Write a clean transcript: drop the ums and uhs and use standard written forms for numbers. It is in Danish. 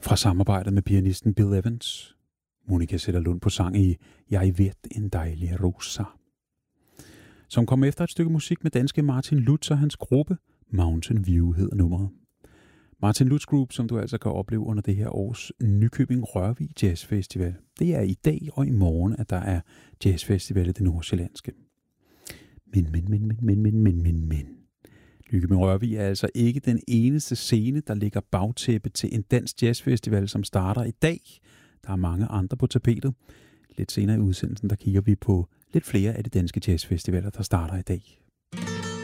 Fra samarbejdet med pianisten Bill Evans. Monica Zetterlund på sang i Jeg vet en dejlig rosa. Som kom efter et stykke musik med danske Martin Lutz og hans gruppe Mountain View hedder nummeret. Martin Lutz Group, som du altså kan opleve under det her års Nykøbing Rørvig Jazz Festival. Det er i dag og i morgen, at der er Jazz Festival i det nordsjællandske. Men. Nykøbing Rørvig er altså ikke den eneste scene, der ligger bagtæppe til en dansk jazzfestival, som starter i dag. Der er mange andre på tapetet. Lidt senere i udsendelsen, der kigger vi på lidt flere af de danske jazzfestivaler, der starter i dag.